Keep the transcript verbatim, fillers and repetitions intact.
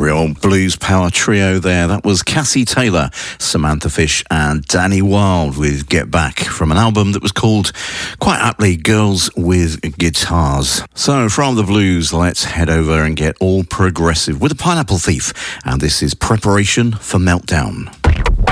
Real blues power trio there. That was Cassie Taylor, Samantha Fish and Danny Wilde with Get Back from an album that was called, quite aptly, Girls with Guitars. So from the blues, let's head over and get all progressive with the Pineapple Thief. And this is Preparation for Meltdown.